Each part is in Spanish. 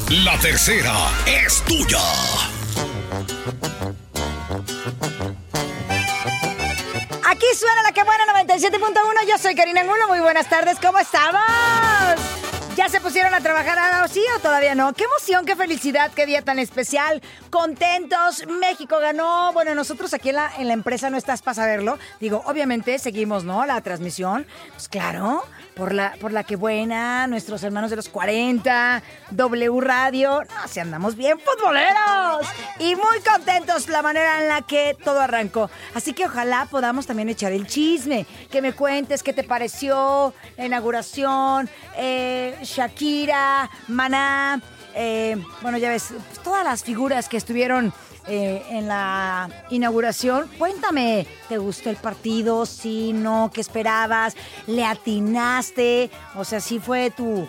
La tercera es tuya. Aquí suena La Que Buena 97.1. Yo soy Karina Angulo. Muy buenas tardes. ¿Cómo estamos? ¿Ya se pusieron a trabajar ahora sí o todavía no? ¡Qué emoción, qué felicidad, qué día tan especial! Contentos, México ganó. Bueno, nosotros aquí en la empresa no estás para saberlo. Digo, obviamente seguimos, ¿no? La transmisión. Pues claro, por la Que Buena, nuestros hermanos de los 40, W Radio. No, si andamos bien futboleros. Y muy contentos la manera en la que todo arrancó. Así que ojalá podamos también echar el chisme. Que me cuentes qué te pareció la inauguración, Shakira, Maná, bueno, ya ves, pues, todas las figuras que estuvieron en la inauguración. Cuéntame, ¿te gustó el partido? ¿Sí, no? ¿Qué esperabas? ¿Le atinaste? O sea, ¿sí fue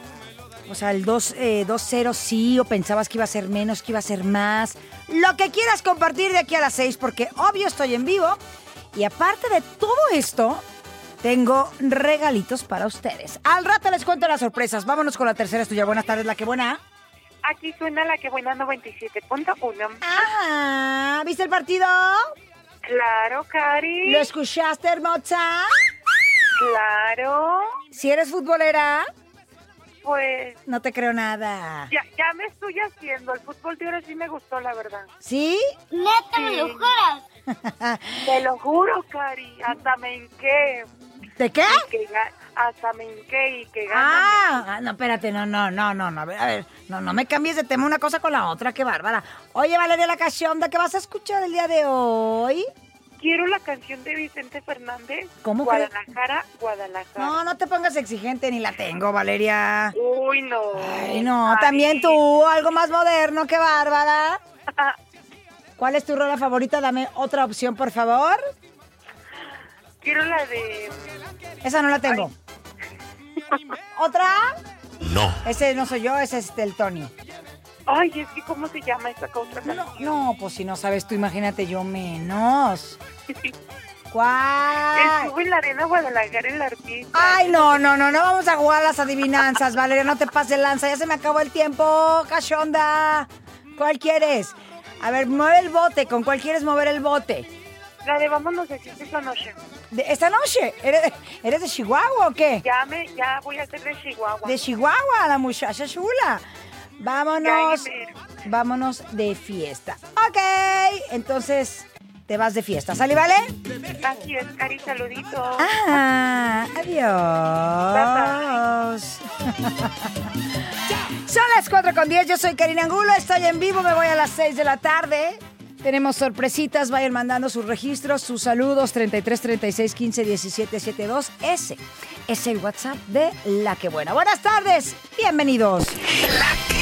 el 2-0 sí, o pensabas que iba a ser menos, que iba a ser más? Lo que quieras compartir de aquí a las 6, porque obvio estoy en vivo. Y aparte de todo esto, tengo regalitos para ustedes. Al rato les cuento las sorpresas. Vámonos con la tercera, es tuya. Buenas tardes, La Que Buena. Aquí suena La Que Buena 97.1. Ah, ¿viste el partido? Claro, Cari. ¿Lo escuchaste, hermosa? Claro. Si eres futbolera, pues no te creo nada. ya me estoy haciendo. El fútbol de ahora sí me gustó, la verdad. ¿Sí? ¿Neta me lo juras? Te lo juro, Cari. Hasta me hinqué. ¿De qué? Hasta me hinqué y que gana. No, espérate, no. A ver, no me cambies de tema una cosa con la otra, qué bárbara. Oye, Valeria La Cachonda, ¿qué vas a escuchar el día de hoy? Quiero la canción de Vicente Fernández. ¿Cómo? Guadalajara. No te pongas exigente, ni la tengo, Valeria. Uy, no. Ay, no, Cari. también tú, algo más moderno, qué bárbara. ¿Cuál es tu rola favorita? Dame otra opción, por favor. Quiero la de... Esa no la tengo. ¿Otra? No. Ese no soy yo, ese es el Tony. Ay, es que ¿cómo se llama esa otra canción? No, pues si no sabes tú, imagínate yo menos. ¿Cuál? Estuvo en la Arena Guadalajara el artista. Ay, no vamos a jugar a las adivinanzas, Valeria, no te pases lanza, ya se me acabó el tiempo, cachonda. ¿Cuál quieres? A ver, mueve el bote, ¿con cuál quieres mover el bote? La de Vámonos de fiesta esta noche. ¿Esta noche? ¿Eres de Chihuahua o qué? Ya voy a ser de Chihuahua. De Chihuahua, la muchacha chula. Vámonos de fiesta. Ok, entonces te vas de fiesta, ¿sale, vale? Así es, Cari, saludito. Adiós. Son las 4:10, yo soy Karina Angulo, estoy en vivo, me voy a las 6 de la tarde. Tenemos sorpresitas, vayan mandando sus registros, sus saludos, 33 36 15 17 72. Ese es el WhatsApp de La Que Buena. Buenas tardes, bienvenidos. La Que